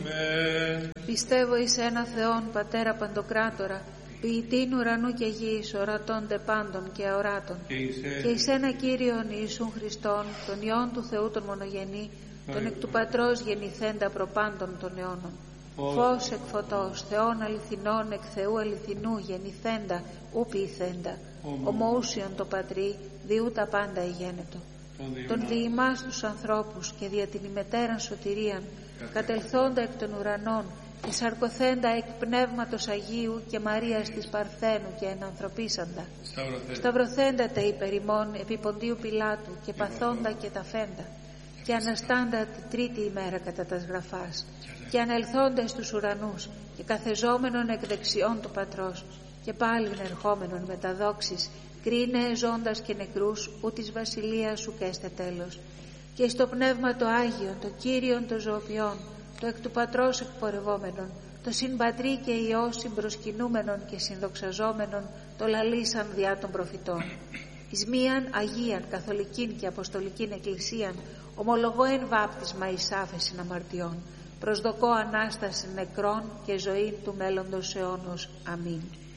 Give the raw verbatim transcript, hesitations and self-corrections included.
Αμήν. Πιστεύω εις ένα Θεόν Πατέρα Παντοκράτορα, ποιητήν ουρανού και γης, ορατώνται πάντων και αοράτων, και εις ένα Κύριον Ιησούν Χριστόν, τον Υιόν του Θεού τον μονογενή, τον εκ του Πατρός γεννηθέντα προπάντων των αιώνων. Φως εκ φωτός, Θεόν αληθινών εκ Θεού αληθινού γεννηθέντα, ου ποιηθέντα, ομοούσιον το Πατρί, διού τα πάντα ηγένετο. Τον διημάς τους ανθρώπους και δια την ημετέραν σωτηρίαν, κατελθόντα εκ των ουρανών, και σαρκωθέντα εκ Πνεύματος Αγίου και Μαρίας της Παρθένου και ενανθρωπίσαντα. Σταυρωθέντα τα υπερ ημών επί Ποντίου Πιλάτου και παθόντα και ταφέντα, και αναστάντα τη τρίτη ημέρα κατά τας γραφάς, και ανελθόντα στους ουρανούς και καθεζόμενον εκ δεξιών του Πατρός, και πάλιν ερχόμενον με τα δόξης, κρίνε ζώντας και νεκρούς, ου της βασιλείας σου καίστε τέλος. Και στο Πνεύμα το Άγιον, το Κύριον των ζωοποιών, το εκ του Πατρός εκπορευόμενον, το συμπατρί και Υιό συμπροσκυνούμενον και συνδοξαζόμενον, το λαλήσαν διά των προφητών. Εις μίαν Αγίαν Καθολικήν και Αποστολικήν Εκκλησίαν, ομολογώ εν βάπτισμα εις άφεσιν αμαρτιών, προσδοκώ Ανάσταση νεκρών και ζωή του μέλλοντος αιώνος. Αμήν.